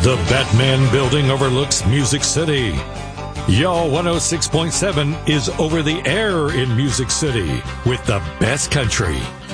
The Batman Building overlooks Music City. Y'all 106.7 is over the air in Music City with the best country.